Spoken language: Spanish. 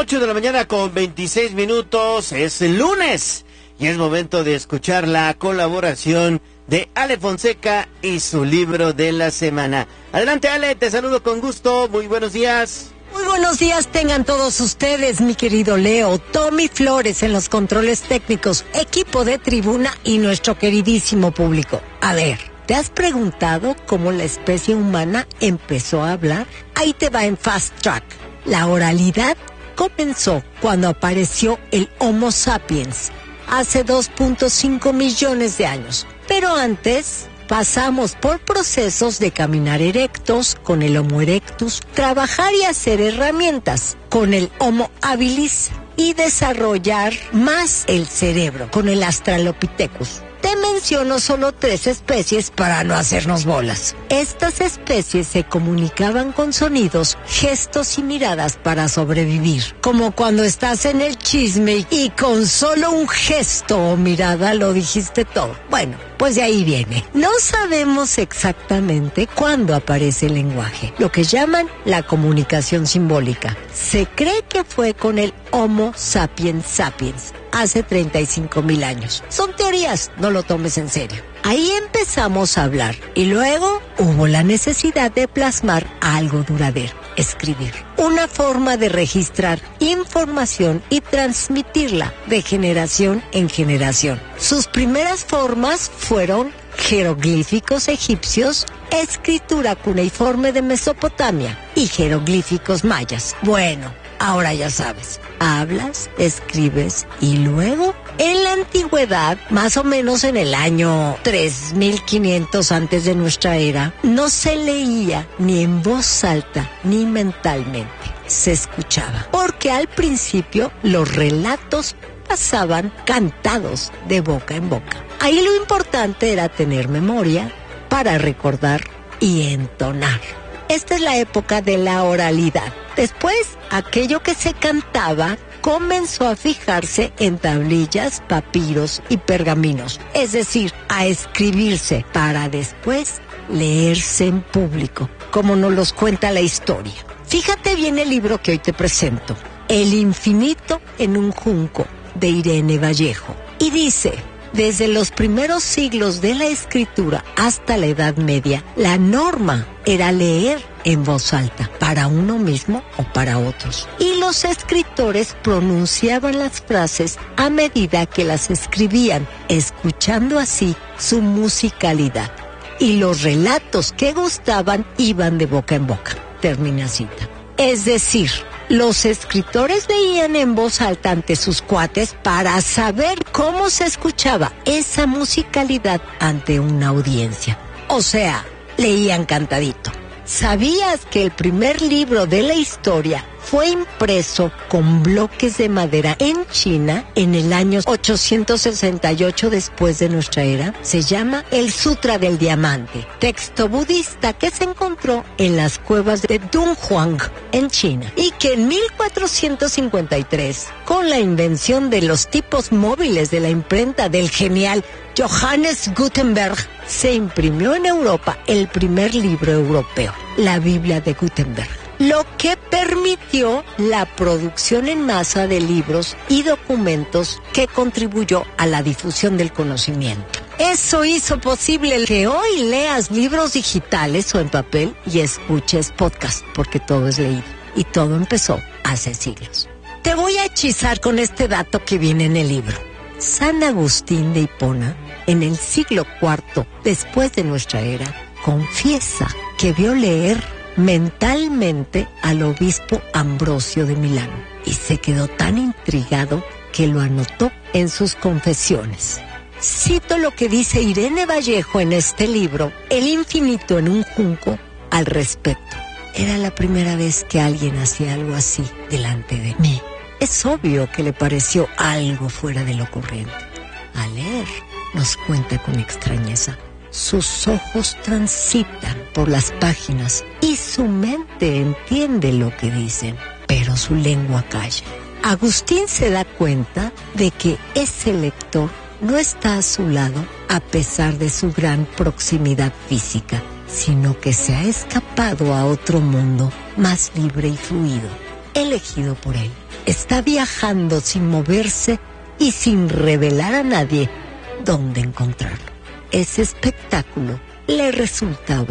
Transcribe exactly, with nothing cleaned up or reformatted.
ocho de la mañana con veintiséis minutos, es el lunes y es momento de escuchar la colaboración de Ale Fonseca y su libro de la semana. Adelante, Ale, te saludo con gusto, muy buenos días. Muy buenos días tengan todos ustedes, mi querido Leo, Tommy Flores en los controles técnicos, equipo de tribuna y nuestro queridísimo público. A ver, ¿te has preguntado cómo la especie humana empezó a hablar? Ahí te va en Fast Track. La oralidad comenzó cuando apareció el Homo sapiens, hace dos punto cinco millones de años. Pero antes pasamos por procesos de caminar erectos con el Homo erectus, trabajar y hacer herramientas con el Homo habilis y desarrollar más el cerebro con el Australopithecus. Te menciono solo tres especies para no hacernos bolas. Estas especies se comunicaban con sonidos, gestos y miradas para sobrevivir. Como cuando estás en el chisme y con solo un gesto o mirada lo dijiste todo. Bueno, pues de ahí viene. No sabemos exactamente cuándo aparece el lenguaje, lo que llaman la comunicación simbólica. Se cree que fue con el Homo sapiens sapiens, hace treinta y cinco mil años. Son teorías, no lo tomes en serio. Ahí empezamos a hablar y luego hubo la necesidad de plasmar algo duradero, escribir. Una forma de registrar información y transmitirla de generación en generación. Sus primeras formas fueron jeroglíficos egipcios, escritura cuneiforme de Mesopotamia y jeroglíficos mayas. Bueno, ahora ya sabes, hablas, escribes y luego, en la antigüedad, más o menos en el año tres mil quinientos antes de nuestra era, no se leía ni en voz alta ni mentalmente, se escuchaba. Porque al principio los relatos pasaban cantados de boca en boca. Ahí lo importante era tener memoria para recordar y entonar. Esta es la época de la oralidad. Después, aquello que se cantaba comenzó a fijarse en tablillas, papiros y pergaminos, es decir, a escribirse para después leerse en público, como nos los cuenta la historia. Fíjate bien el libro que hoy te presento, El infinito en un junco, de Irene Vallejo, y dice: desde los primeros siglos de la escritura hasta la Edad Media, la norma era leer en voz alta, para uno mismo o para otros. Y los escritores pronunciaban las frases a medida que las escribían, escuchando así su musicalidad. Y los relatos que gustaban iban de boca en boca. Termina cita. Es decir, los escritores leían en voz alta ante sus cuates para saber cómo se escuchaba esa musicalidad ante una audiencia. O sea, leían cantadito. ¿Sabías que el primer libro de la historia fue impreso con bloques de madera en China en el año ochocientos sesenta y ocho después de nuestra era? Se llama El Sutra del Diamante, texto budista que se encontró en las cuevas de Dunhuang en China, y que en mil cuatrocientos cincuenta y tres, con la invención de los tipos móviles de la imprenta del genial Johannes Gutenberg, se imprimió en Europa el primer libro europeo, la Biblia de Gutenberg, lo que permitió la producción en masa de libros y documentos que contribuyó a la difusión del conocimiento. Eso hizo posible que hoy leas libros digitales o en papel y escuches podcast, porque todo es leído y todo empezó hace siglos. Te voy a hechizar con este dato que viene en el libro. San Agustín de Hipona, en el siglo cuarto después de nuestra era, confiesa que vio leer mentalmente al obispo Ambrosio de Milán y se quedó tan intrigado que lo anotó en sus confesiones. Cito lo que dice Irene Vallejo en este libro, El infinito en un junco, al respecto. Era la primera vez que alguien hacía algo así delante de mí. Es obvio que le pareció algo fuera de lo corriente. Al leer, nos cuenta con extrañeza, sus ojos transitan por las páginas y su mente entiende lo que dicen, pero su lengua calla. Agustín se da cuenta de que ese lector no está a su lado a pesar de su gran proximidad física, sino que se ha escapado a otro mundo más libre y fluido, elegido por él. está viajando sin moverse y sin revelar a nadie dónde encontrarlo. Ese espectáculo le resultaba